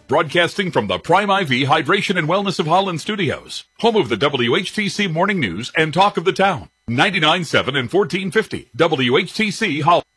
Broadcasting from the Prime IV Hydration and Wellness of Holland studios. Home of the WHTC Morning News and Talk of the Town. 99.7 and 1450 WHTC Holland.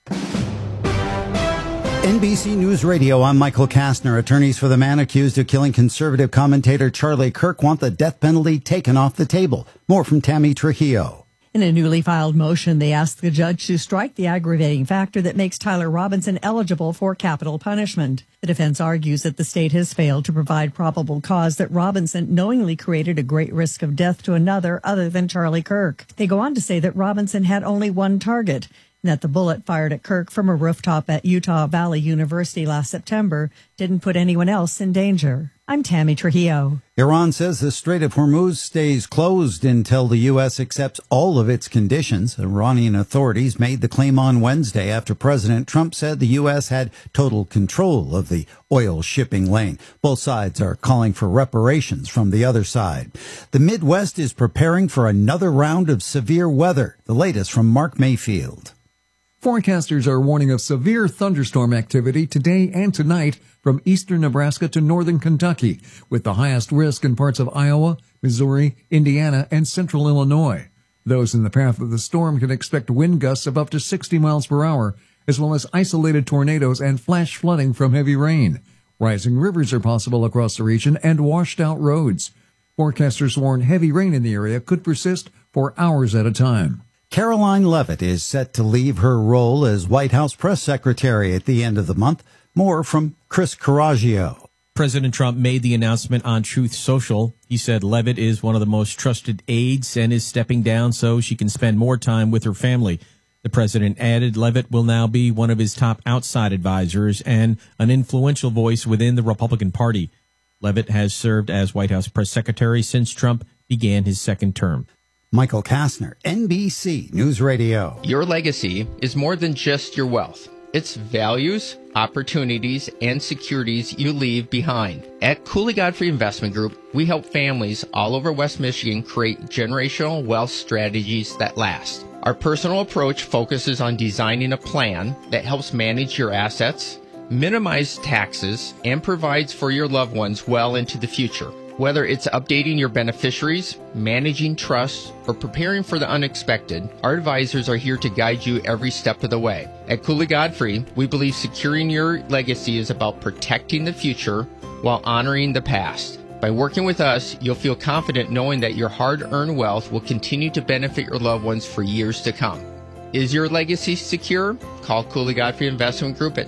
NBC News Radio, I'm Michael Kastner. Attorneys for the man accused of killing conservative commentator Charlie Kirk want the death penalty taken off the table. More from Tammy Trujillo. In a newly filed motion, they asked the judge to strike the aggravating factor that makes Tyler Robinson eligible for capital punishment. The defense argues that the state has failed to provide probable cause that Robinson knowingly created a great risk of death to another other than Charlie Kirk. They go on to say that Robinson had only one target, and that the bullet fired at Kirk from a rooftop at Utah Valley University last September didn't put anyone else in danger. I'm Tammy Trujillo. Iran says the Strait of Hormuz stays closed until the U.S. accepts all of its conditions. Iranian authorities made the claim on Wednesday after President Trump said the U.S. had total control of the oil shipping lane. Both sides are calling for reparations from the other side. The Midwest is preparing for another round of severe weather. The latest from Mark Mayfield. Forecasters are warning of severe thunderstorm activity today and tonight from eastern Nebraska to northern Kentucky, with the highest risk in parts of Iowa, Missouri, Indiana, and central Illinois. Those in the path of the storm can expect wind gusts of up to 60 miles per hour, as well as isolated tornadoes and flash flooding from heavy rain. Rising rivers are possible across the region and washed out roads. Forecasters warn heavy rain in the area could persist for hours at a time. Caroline Leavitt is set to leave her role as White House press secretary at the end of the month. More from Chris Coraggio. President Trump made the announcement on Truth Social. He said Leavitt is one of the most trusted aides and is stepping down so she can spend more time with her family. The president added Leavitt will now be one of his top outside advisors and an influential voice within the Republican Party. Leavitt has served as White House press secretary since Trump began his second term. Michael Kastner, NBC News Radio. Your legacy is more than just your wealth. It's values, opportunities, and securities you leave behind. At Cooley Godfrey Investment Group, we help families all over West Michigan create generational wealth strategies that last. Our personal approach focuses on designing a plan that helps manage your assets, minimize taxes, and provides for your loved ones well into the future. Whether it's updating your beneficiaries, managing trusts, or preparing for the unexpected, our advisors are here to guide you every step of the way. At Cooley Godfrey, we believe securing your legacy is about protecting the future while honoring the past. By working with us, you'll feel confident knowing that your hard-earned wealth will continue to benefit your loved ones for years to come. Is your legacy secure? Call Cooley Godfrey Investment Group at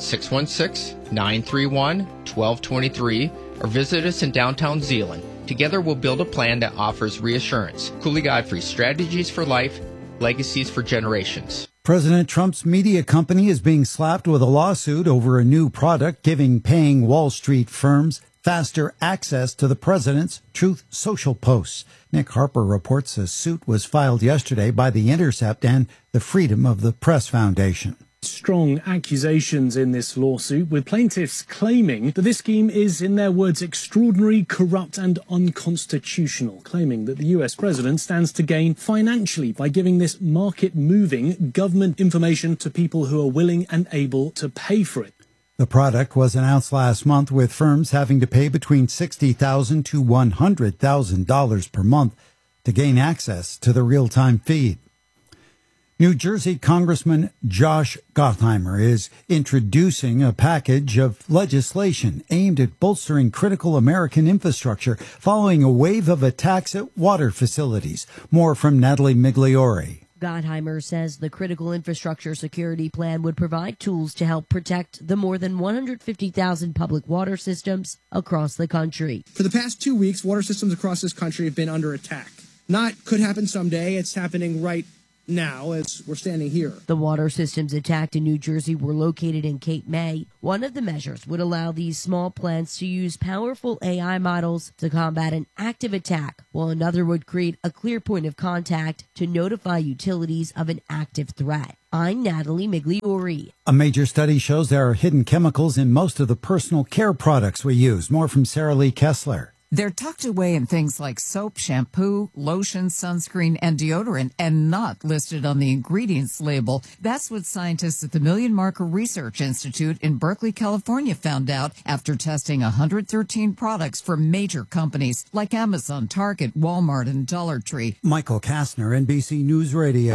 616-931-1223 or visit us in downtown Zeeland. Together we'll build a plan that offers reassurance. Cooley Godfrey, strategies for life, legacies for generations. President Trump's media company is being slapped with a lawsuit over a new product giving paying Wall Street firms faster access to the president's Truth Social posts. Nick Harper reports a suit was filed yesterday by The Intercept and the Freedom of the Press Foundation. Strong accusations in this lawsuit, with plaintiffs claiming that this scheme is, in their words, extraordinary, corrupt and unconstitutional, claiming that the US president stands to gain financially by giving this market-moving government information to people who are willing and able to pay for it. The product was announced last month, with firms having to pay between $60,000 to $100,000 per month to gain access to the real-time feed. New Jersey Congressman Josh Gottheimer is introducing a package of legislation aimed at bolstering critical American infrastructure following a wave of attacks at water facilities. More from Natalie Migliori. Gottheimer says the critical infrastructure security plan would provide tools to help protect the more than 150,000 public water systems across the country. For the past 2 weeks, water systems across this country have been under attack. Not could happen someday, it's happening right now as we're standing here. The water systems attacked in New Jersey were located in Cape May. One of the measures would allow these small plants to use powerful AI models to combat an active attack, while another would create a clear point of contact to notify utilities of an active threat. I'm Natalie Migliori. A major study shows there are hidden chemicals in most of the personal care products we use. More from Sarah Lee Kessler. They're tucked away in things like soap, shampoo, lotion, sunscreen, and deodorant, and not listed on the ingredients label. That's what scientists at the Million Marker Research Institute in Berkeley, California found out after testing 113 products from major companies like Amazon, Target, Walmart, and Dollar Tree. Michael Kastner, NBC News Radio.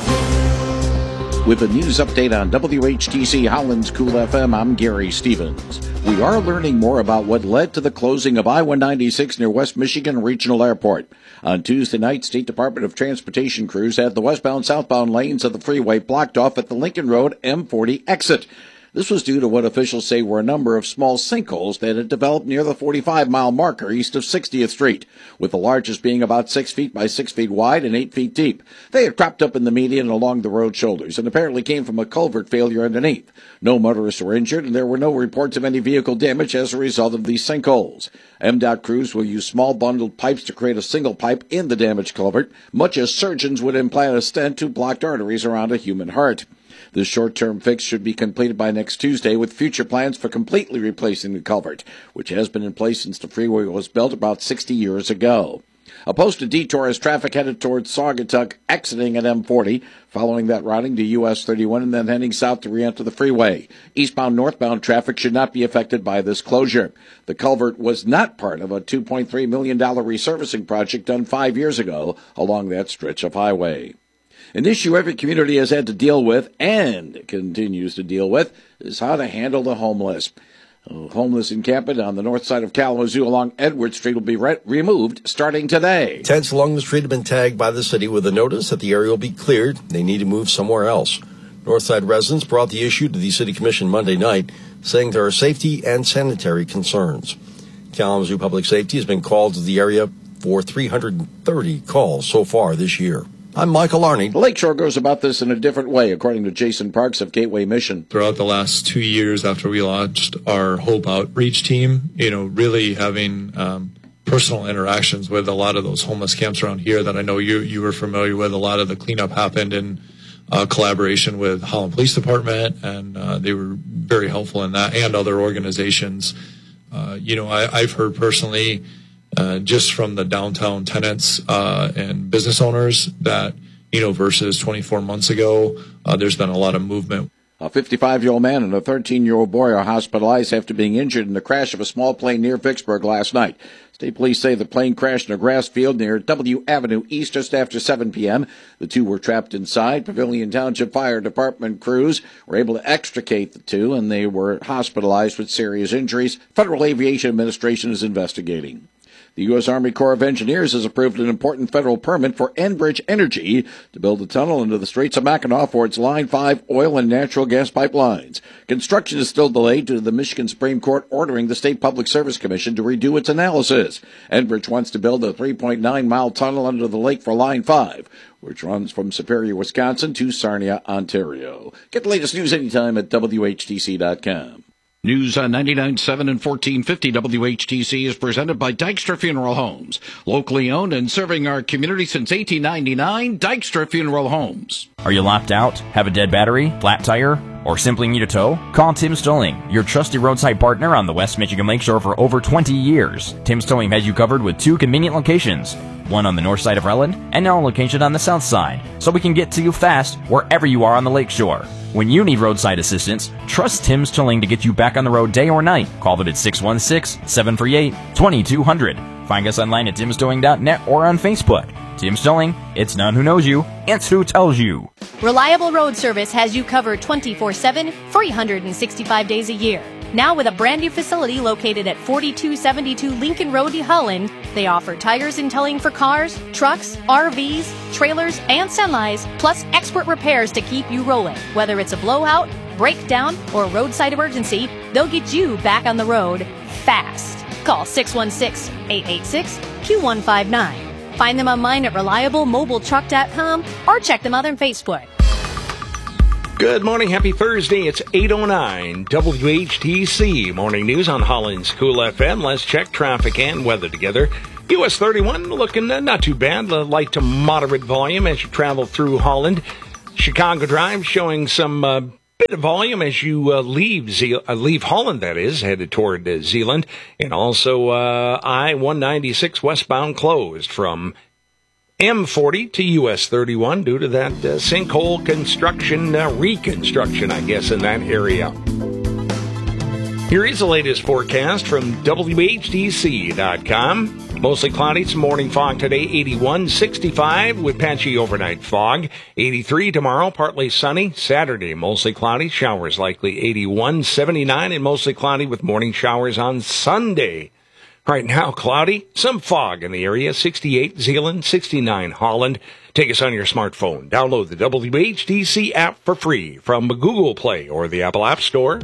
With a news update on WHTC Holland's Cool FM, I'm Gary Stevens. We are learning more about what led to the closing of I-196 near West Michigan Regional Airport. On Tuesday night, State Department of Transportation crews had the westbound-southbound lanes of the freeway blocked off at the Lincoln Road M40 exit. This was due to what officials say were a number of small sinkholes that had developed near the 45-mile marker east of 60th Street, with the largest being about 6 feet by 6 feet wide and 8 feet deep. They had cropped up in the median along the road shoulders and apparently came from a culvert failure underneath. No motorists were injured, and there were no reports of any vehicle damage as a result of these sinkholes. MDOT crews will use small bundled pipes to create a single pipe in the damaged culvert, much as surgeons would implant a stent to blocked arteries around a human heart. This short-term fix should be completed by next Tuesday, with future plans for completely replacing the culvert, which has been in place since the freeway was built about 60 years ago. A posted detour as traffic headed towards Saugatuck, exiting at M40, following that routing to US 31 and then heading south to re-enter the freeway. Eastbound-northbound traffic should not be affected by this closure. The culvert was not part of a $2.3 million resurfacing project done 5 years ago along that stretch of highway. An issue every community has had to deal with and continues to deal with is how to handle the homeless. Homeless encampment on the north side of Kalamazoo along Edward Street will be removed starting today. Tents along the street have been tagged by the city with a notice that the area will be cleared. They need to move somewhere else. Northside residents brought the issue to the City Commission Monday night, saying there are safety and sanitary concerns. Kalamazoo Public Safety has been called to the area for 330 calls so far this year. I'm Michael Arney. Lakeshore goes about this in a different way, according to Jason Parks of Gateway Mission. Throughout the last 2 years after we launched our Hope Outreach team, really having personal interactions with a lot of those homeless camps around here that I know you were familiar with. A lot of the cleanup happened in collaboration with Holland Police Department, and they were very helpful in that, and other organizations. I've heard personally just from the downtown tenants and business owners that, versus 24 months ago, there's been a lot of movement. A 55-year-old man and a 13-year-old boy are hospitalized after being injured in the crash of a small plane near Vicksburg last night. State police say the plane crashed in a grass field near W Avenue East just after 7 p.m. The two were trapped inside. Pavilion Township Fire Department crews were able to extricate the two, and they were hospitalized with serious injuries. Federal Aviation Administration is investigating. The U.S. Army Corps of Engineers has approved an important federal permit for Enbridge Energy to build a tunnel into the Straits of Mackinac for its Line 5 oil and natural gas pipelines. Construction is still delayed due to the Michigan Supreme Court ordering the State Public Service Commission to redo its analysis. Enbridge wants to build a 3.9-mile tunnel under the lake for Line 5, which runs from Superior, Wisconsin to Sarnia, Ontario. Get the latest news anytime at WHTC.com. News on 99.7 and 1450 WHTC is presented by Dykstra Funeral Homes. Locally owned and serving our community since 1899, Dykstra Funeral Homes. Are you locked out? Have a dead battery? Flat tire? Or simply need a tow? Call Tim's Towing, your trusted roadside partner on the West Michigan Lakeshore for over 20 years. Tim's Towing has you covered with 2 convenient locations, one on the north side of Relland and now a location on the south side, so we can get to you fast wherever you are on the lakeshore. When you need roadside assistance, trust Tim's Towing to get you back on the road day or night. Call them at 616-738-2200. Find us online at timstowing.net or on Facebook. Tim's Towing, it's none who knows you, it's who tells you. Reliable Road Service has you covered 24/7, 365 days a year. Now with a brand new facility located at 4272 Lincoln Road, Holland, they offer tires and towing for cars, trucks, RVs, trailers, and semis, plus expert repairs to keep you rolling. Whether it's a blowout, breakdown, or roadside emergency, they'll get you back on the road fast. Call 616-886-Q159. Find them online at reliablemobiletruck.com or check them out on Facebook. Good morning. Happy Thursday. It's 8:09 WHTC Morning News on Holland's Cool FM. Let's check traffic and weather together. US 31 looking not too bad. Light to moderate volume as you travel through Holland. Chicago Drive showing some bit of volume as you leave Holland, that is, headed toward Zeeland. And also I-196 westbound closed from M40 to US 31 due to that sinkhole reconstruction, I guess, in that area. Here is the latest forecast from WHTC.com. Mostly cloudy, some morning fog today, 81, 65 with patchy overnight fog. 83 tomorrow, partly sunny. Saturday, mostly cloudy, showers likely, 81, 79 and mostly cloudy with morning showers on Sunday. Right now, cloudy, some fog in the area, 68 Zeeland, 69 Holland. Take us on your smartphone. Download the WHTC app for free from Google Play or the Apple App Store.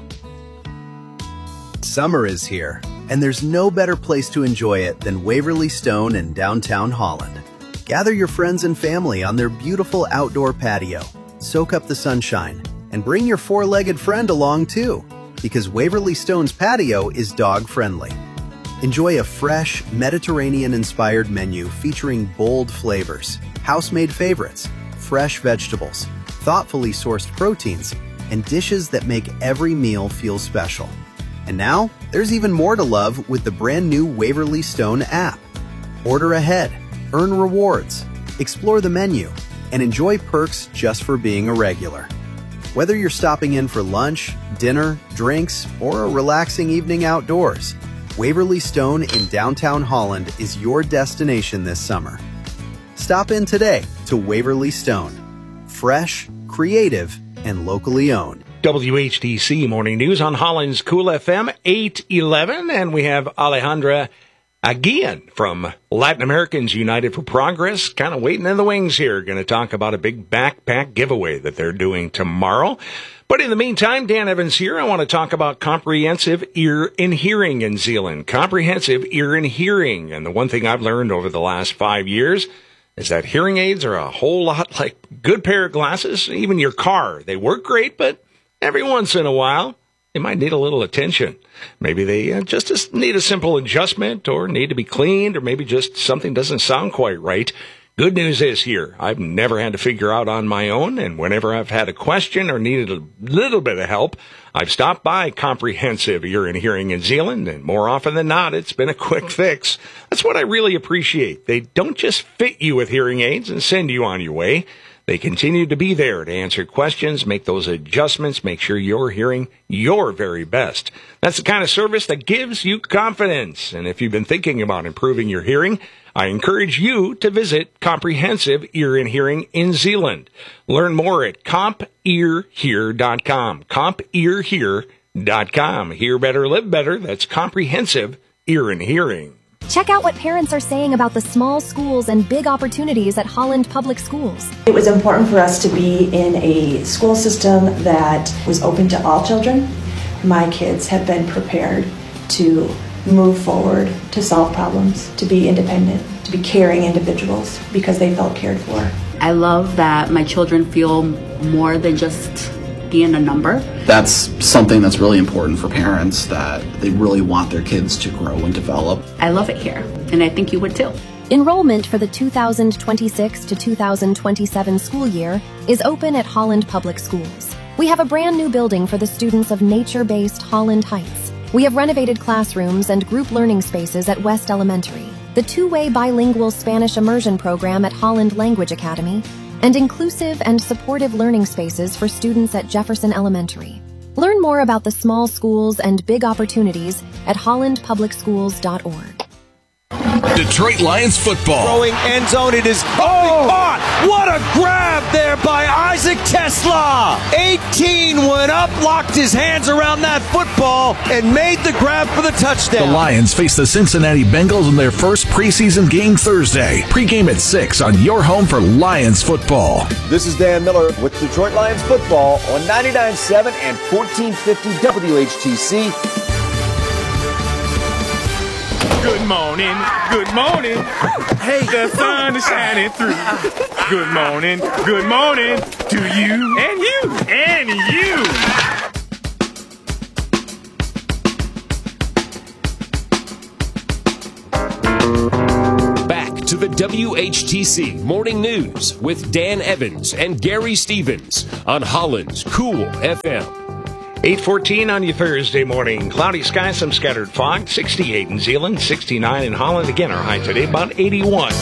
Summer is here, and there's no better place to enjoy it than Waverly Stone in downtown Holland. Gather your friends and family on their beautiful outdoor patio, soak up the sunshine, and bring your four-legged friend along too, because Waverly Stone's patio is dog-friendly. Enjoy a fresh, Mediterranean-inspired menu featuring bold flavors, house-made favorites, fresh vegetables, thoughtfully sourced proteins, and dishes that make every meal feel special. And now, there's even more to love with the brand new Waverly Stone app. Order ahead, earn rewards, explore the menu, and enjoy perks just for being a regular. Whether you're stopping in for lunch, dinner, drinks, or a relaxing evening outdoors, Waverly Stone in downtown Holland is your destination this summer. Stop in today to Waverly Stone. Fresh, creative, and locally owned. WHTC Morning News on Holland's Cool FM 811, and we have Alejandra Aguian from Latin Americans United for Progress, kind of waiting in the wings here. Going to talk about a big backpack giveaway that they're doing tomorrow. But in the meantime, Dan Evans here. I want to talk about comprehensive ear and hearing in Zeeland. Comprehensive ear and hearing. And the one thing I've learned over the last 5 years is that hearing aids are a whole lot like a good pair of glasses, even your car. They work great, but every once in a while, they might need a little attention. Maybe they just need a simple adjustment or need to be cleaned, or maybe just something doesn't sound quite right. Good news is here, I've never had to figure out on my own, and whenever I've had a question or needed a little bit of help, I've stopped by Comprehensive Ear and Hearing in Zeeland, and more often than not, it's been a quick fix. That's what I really appreciate. They don't just fit you with hearing aids and send you on your way. They continue to be there to answer questions, make those adjustments, make sure you're hearing your very best. That's the kind of service that gives you confidence. And if you've been thinking about improving your hearing, I encourage you to visit Comprehensive Ear and Hearing in Zeeland. Learn more at CompEarHear.com. CompEarHear.com. Hear better, live better. That's Comprehensive Ear and Hearing. Check out what parents are saying about the small schools and big opportunities at Holland Public Schools. It was important for us to be in a school system that was open to all children. My kids have been prepared to move forward, to solve problems, to be independent, to be caring individuals because they felt cared for. I love that my children feel more than just being a number. That's something that's really important for parents, that they really want their kids to grow and develop. I love it here, and I think you would too. Enrollment for the 2026 to 2027 school year is open at Holland Public Schools. We have a brand new building for the students of nature-based Holland Heights. We have renovated classrooms and group learning spaces at West Elementary, the two-way bilingual Spanish immersion program at Holland Language Academy, and inclusive and supportive learning spaces for students at Jefferson Elementary. Learn more about the small schools and big opportunities at hollandpublicschools.org. Detroit Lions football. Throwing end zone, it is caught. What a grab there by Isaac Tesla. 18 went up, locked his hands around that football, and made the grab for the touchdown. The Lions face the Cincinnati Bengals in their first preseason game Thursday. Pre-game at 6 on your home for Lions football. This is Dan Miller with Detroit Lions football on 99.7 and 1450 WHTC. Good morning, good morning. Hey, the sun is shining through. Good morning to you and you and you. Back to the WHTC Morning News with Dan Evans and Gary Stevens on Holland's Cool FM. 8:14 on your Thursday morning. Cloudy skies, some scattered fog. 68 in Zeeland, 69 in Holland. Again, our high today, about 81.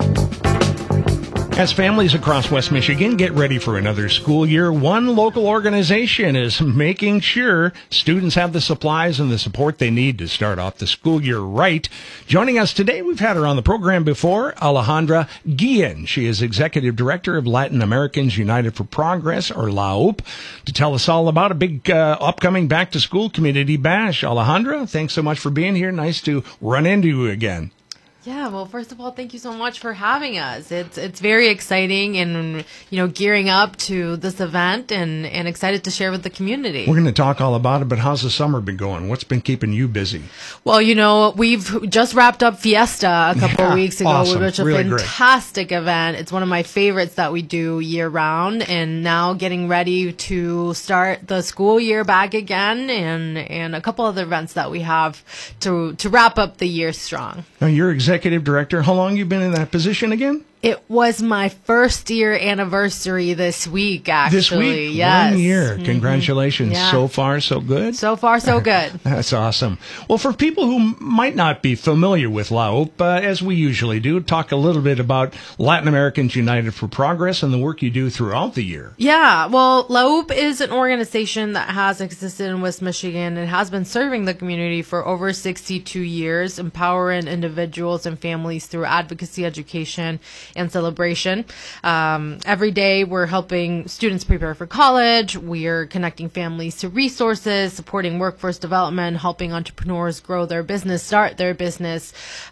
As families across West Michigan get ready for another school year, one local organization is making sure students have the supplies and the support they need to start off the school year right. Joining us today, we've had her on the program before, Alejandra Guillen. She is Executive Director of Latin Americans United for Progress, or LAUP, to tell us all about a big upcoming back-to-school community bash. Alejandra, thanks so much for being here. Nice to run into you again. Yeah, well, first of all, thank you so much for having us. It's very exciting and, gearing up to this event and excited to share with the community. We're going to talk all about it, but how's the summer been going? What's been keeping you busy? Well, we've just wrapped up Fiesta a couple of weeks ago, awesome. which was a really fantastic event. It's one of my favorites that we do year round, and now getting ready to start the school year back again and a couple other events that we have to wrap up the year strong. Now, you're Executive Director. How long have you been in that position again? It was my first year anniversary this week, actually. This week? Yes. 1 year. Congratulations. Yeah. So far, so good? So far, so good. That's awesome. Well, for people who might not be familiar with LAUP, as we usually do, talk a little bit about Latin Americans United for Progress and the work you do throughout the year. Yeah, well, LAUP is an organization that has existed in West Michigan and has been serving the community for over 62 years, empowering individuals and families through advocacy, education, and celebration. Every day we're helping students prepare for college. We're connecting families to resources, supporting workforce development, helping entrepreneurs grow their business, start their business,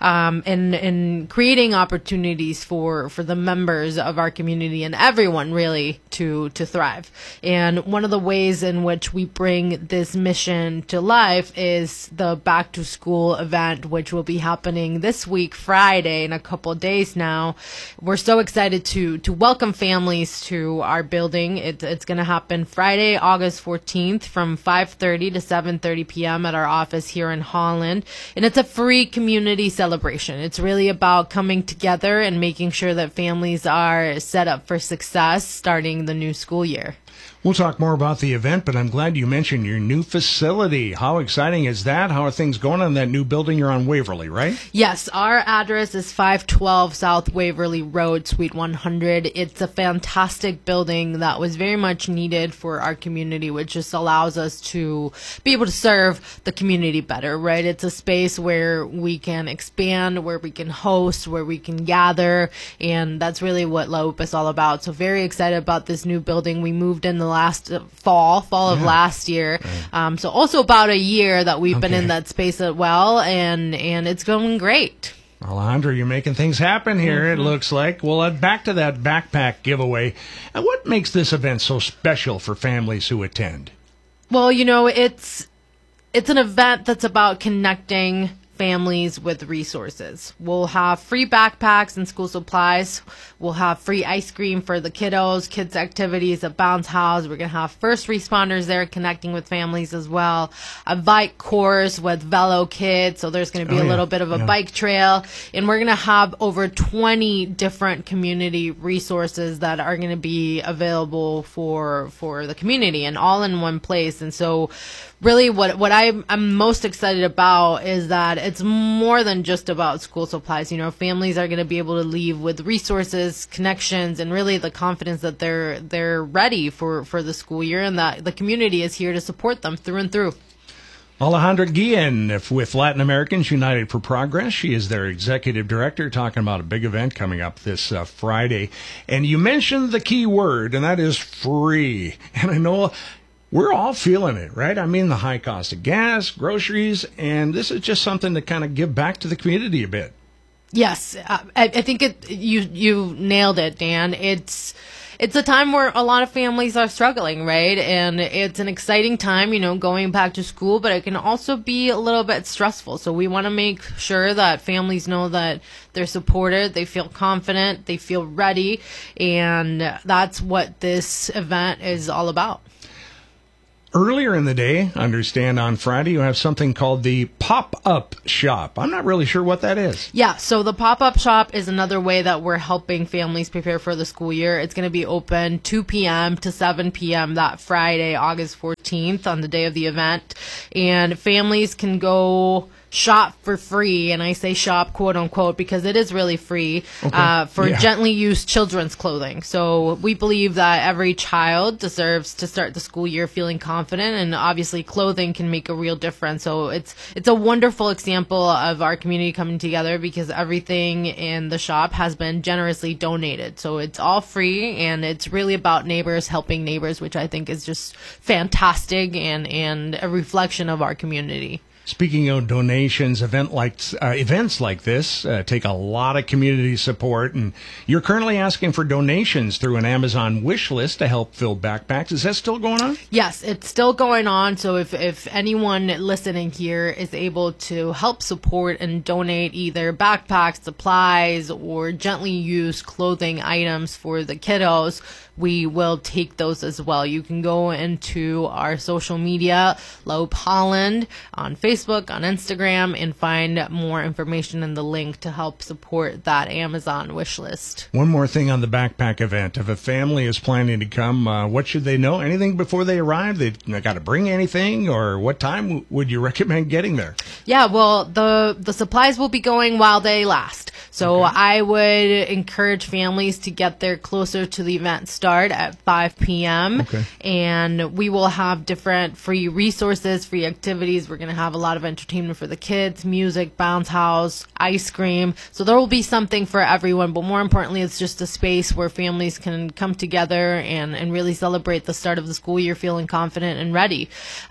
and creating opportunities for the members of our community and everyone really to thrive. And one of the ways in which we bring this mission to life is the back to school event, which will be happening this week, Friday, in a couple of days now. We're so excited to welcome families to our building. It's going to happen Friday, August 14th from 5:30 to 7:30 p.m. at our office here in Holland. And it's a free community celebration. It's really about coming together and making sure that families are set up for success starting the new school year. We'll talk more about the event, but I'm glad you mentioned your new facility. How exciting is that? How are things going on that new building? You're on Waverly, right? Yes, our address is 512 South Waverly Road, Suite 100. It's a fantastic building that was very much needed for our community, which just allows us to be able to serve the community better, right? It's a space where we can expand, where we can host, where we can gather, and that's really what LAUP is all about. So very excited about this new building. We moved in the last fall of last year. Right. So also about a year that we've been in that space as well, and it's going great. Alejandra, you're making things happen here, it looks like. Well, back to that backpack giveaway. And what makes this event so special for families who attend? Well, it's an event that's about connecting families with resources. We'll have free backpacks and school supplies. We'll have free ice cream for the kiddos, kids activities at Bounce House. We're going to have first responders there connecting with families as well. A bike course with Velo Kids, so there's going to be a little bit of a bike trail. And we're going to have over 20 different community resources that are going to be available for the community and all in one place. And so really what I'm most excited about is that it's more than just about school supplies. Families are going to be able to leave with resources, connections, and really the confidence that they're ready for the school year and that the community is here to support them through and through. Alejandra Guillen with Latin Americans United for Progress. She is their executive director, talking about a big event coming up this Friday. And you mentioned the key word, and that is free. And I know we're all feeling it, right? I mean, the high cost of gas, groceries, and this is just something to kind of give back to the community a bit. Yes, I think you nailed it, Dan. It's a time where a lot of families are struggling, right? And it's an exciting time, going back to school, but it can also be a little bit stressful. So we want to make sure that families know that they're supported, they feel confident, they feel ready, and that's what this event is all about. earlier in the day, understand on Friday, you have something called the Pop-Up Shop. I'm not really sure what that is. Yeah, so the Pop-Up Shop is another way that we're helping families prepare for the school year. It's going to be open 2 p.m. to 7 p.m. that Friday, August 14th, on the day of the event. And families can go shop for free, and I say shop quote unquote because it is really free, for gently used children's clothing. So we believe that every child deserves to start the school year feeling confident, and obviously clothing can make a real difference. So it's a wonderful example of our community coming together because everything in the shop has been generously donated. So it's all free, and it's really about neighbors helping neighbors, which I think is just fantastic and a reflection of our community. Speaking of donations, events like this take a lot of community support, and you're currently asking for donations through an Amazon wish list to help fill backpacks. Is that still going on? Yes, it's still going on. So if anyone listening here is able to help support and donate either backpacks, supplies, or gently used clothing items for the kiddos, we will take those as well. You can go into our social media, Loup Holland, on Facebook, on Instagram, and find more information in the link to help support that Amazon wish list. One more thing on the backpack event. If a family is planning to come, what should they know? Anything before they arrive? They got to bring anything, or what time would you recommend getting there? Yeah, well, the supplies will be going while they last. So I would encourage families to get there closer to the event start at 5 p.m. And we will have different free resources, free activities. We're going to have a lot of entertainment for the kids, music, bounce house, ice cream. So there will be something for everyone. But more importantly, it's just a space where families can come together and really celebrate the start of the school year feeling confident and ready.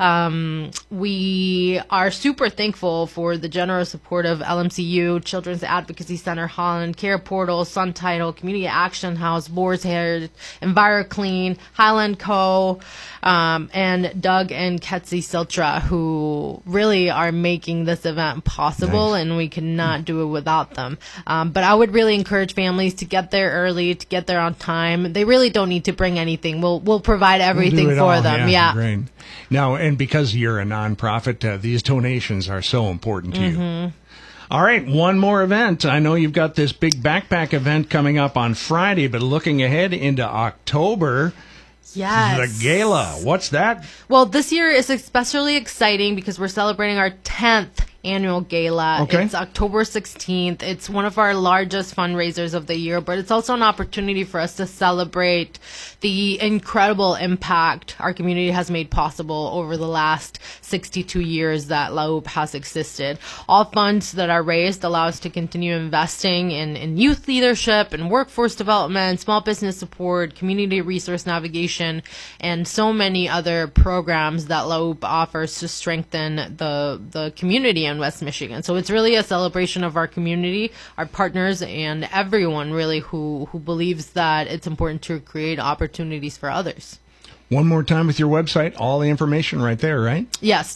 We are super thankful for the generous support of LMCU, Children's Advocacy Center Holland, Care Portal, Sun Title, Community Action House, Boar's Head, EnviroClean, Highland Co., and Doug and Ketsi Siltra, who really are making this event possible, and we could not do it without them. But I would really encourage families to get there early, to get there on time. They really don't need to bring anything. We'll provide everything for them. Yeah. Great. Now, and because you're a nonprofit, these donations are so important to you. All right, one more event. I know you've got this big backpack event coming up on Friday, but looking ahead into October, yes, the gala. What's that? Well, this year is especially exciting because we're celebrating our 10th annual gala. It's October 16th. It's one of our largest fundraisers of the year, but it's also an opportunity for us to celebrate the incredible impact our community has made possible over the last 62 years that Loup has existed. All funds that are raised allow us to continue investing in youth leadership and workforce development, small business support, community resource navigation, and so many other programs that Loup offers to strengthen the community in West Michigan. So it's really a celebration of our community, our partners, and everyone really who believes that it's important to create opportunities for others. One more time with your website, all the information right there, right? Yes,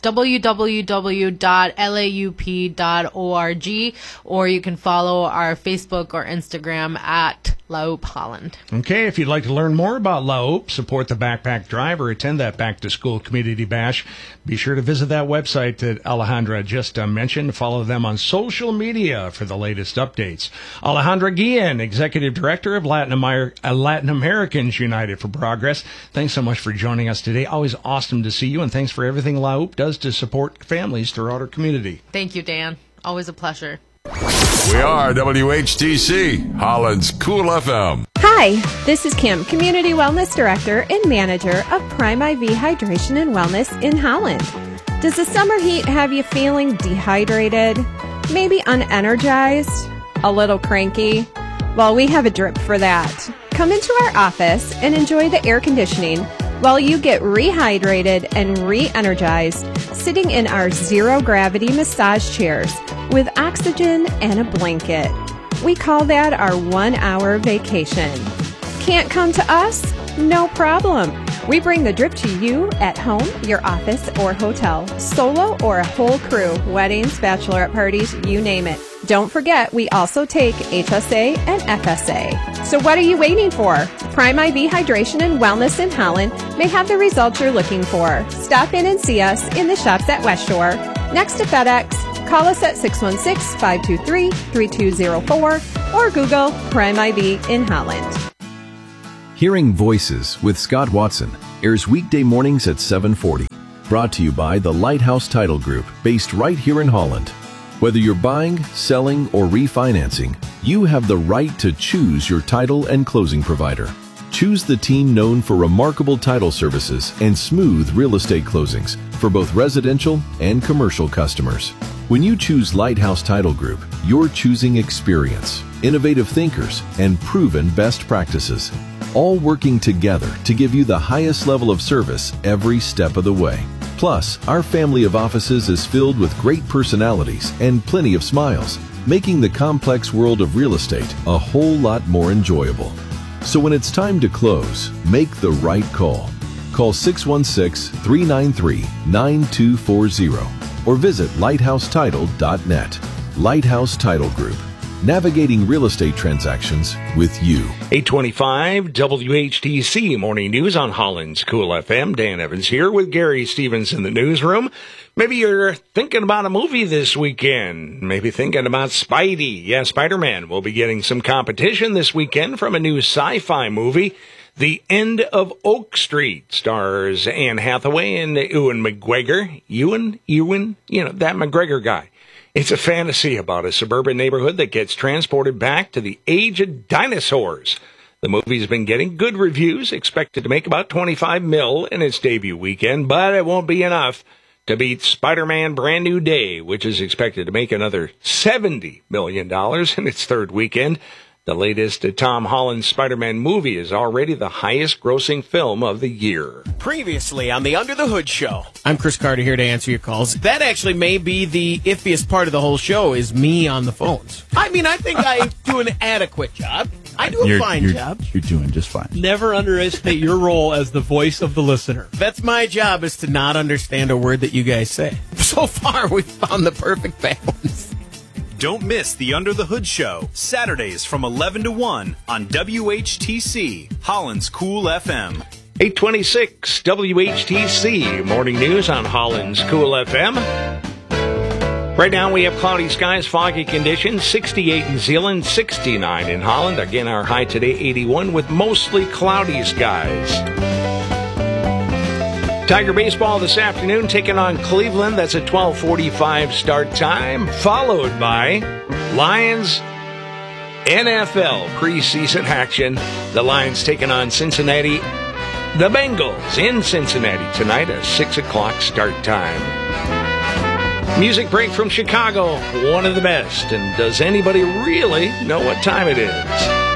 www.laup.org, or you can follow our Facebook or Instagram at Loup Holland. Okay, if you'd like to learn more about Loup, support the backpack drive, or attend that back-to-school community bash, be sure to visit that website that Alejandra just mentioned. Follow them on social media for the latest updates. Alejandra Guillen, Executive Director of Latin Americans United for Progress, thanks so much for joining us today. Always awesome to see you, and thanks for everything Loup does to support families throughout our community. Thank you, Dan. Always a pleasure. We are WHTC, Holland's Cool FM. Hi, this is Kim, Community Wellness Director and Manager of Prime IV Hydration and Wellness in Holland. Does the summer heat have you feeling dehydrated, maybe unenergized, a little cranky? Well, we have a drip for that. Come into our office and enjoy the air conditioning while you get rehydrated and re-energized sitting in our zero-gravity massage chairs with oxygen and a blanket. We call that our 1-hour vacation. Can't come to us? No problem. We bring the drip to you at home, your office, or hotel, solo or a whole crew, weddings, bachelorette parties, you name it. Don't forget, we also take HSA and FSA. So what are you waiting for? Prime IV Hydration and Wellness in Holland may have the results you're looking for. Stop in and see us in the shops at West Shore. Next to FedEx, call us at 616-523-3204 or Google Prime IV in Holland. Hearing Voices with Scott Watson airs weekday mornings at 7:40. Brought to you by the Lighthouse Title Group, based right here in Holland. Whether you're buying, selling, or refinancing, you have the right to choose your title and closing provider. Choose the team known for remarkable title services and smooth real estate closings for both residential and commercial customers. When you choose Lighthouse Title Group, you're choosing experience, innovative thinkers, and proven best practices, all working together to give you the highest level of service every step of the way. Plus, our family of offices is filled with great personalities and plenty of smiles, making the complex world of real estate a whole lot more enjoyable. So when it's time to close, make the right call. Call 616-393-9240 or visit lighthousetitle.net. Lighthouse Title Group, navigating real estate transactions with you. 825 WHTC Morning News on Holland's Cool FM. Dan Evans here with Gary Stevens in the newsroom. Maybe you're thinking about a movie this weekend. Maybe thinking about Spidey. Yeah, Spider-Man will be getting some competition this weekend from a new sci-fi movie. The End of Oak Street stars Anne Hathaway and Ewan McGregor. Ewan, that McGregor guy. It's a fantasy about a suburban neighborhood that gets transported back to the age of dinosaurs. The movie's been getting good reviews, expected to make about $25 million in its debut weekend, but it won't be enough to beat Spider-Man Brand New Day, which is expected to make another $70 million in its third weekend. The latest Tom Holland Spider-Man movie is already the highest grossing film of the year. Previously on the Under the Hood Show. I'm Chris Carter here to answer your calls. That actually may be the iffiest part of the whole show is me on the phones. I mean, I think I do an adequate job. I do a fine job. You're doing just fine. Never underestimate your role as the voice of the listener. That's my job, is to not understand a word that you guys say. So far, we've found the perfect balance. Don't miss the Under the Hood Show, Saturdays from 11 to 1 on WHTC, Holland's Cool FM. 826 WHTC Morning News on Holland's Cool FM. Right now we have cloudy skies, foggy conditions, 68 in Zeeland, 69 in Holland. Again, our high today, 81, with mostly cloudy skies. Tiger baseball this afternoon taking on Cleveland. That's a 12:45 start time, followed by Lions NFL preseason action. The Lions taking on Cincinnati. The Bengals in Cincinnati tonight, a 6 o'clock start time. Music break from Chicago, one of the best. And does anybody really know what time it is?